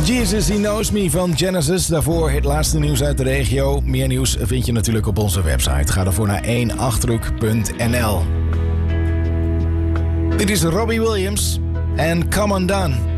Jesus He Knows Me van Genesis. Daarvoor het laatste nieuws uit de regio. Meer nieuws vind je natuurlijk op onze website. Ga daarvoor naar 1achterhoek.nl. Dit is Robbie Williams en Come Undone.